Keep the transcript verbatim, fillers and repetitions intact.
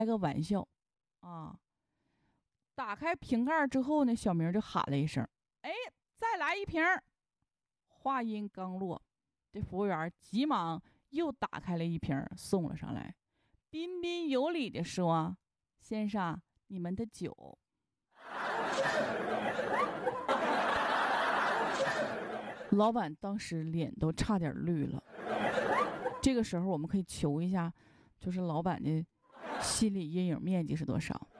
开个玩笑啊。打开瓶盖之后呢，小明就喊了一声：“哎，再来一瓶。”话音刚落，这服务员急忙又打开了一瓶送了上来，彬彬有礼地说：“先生，你们的酒。”老板当时脸都差点绿了。这个时候我们可以求一下，就是老板的心理阴影面积是多少？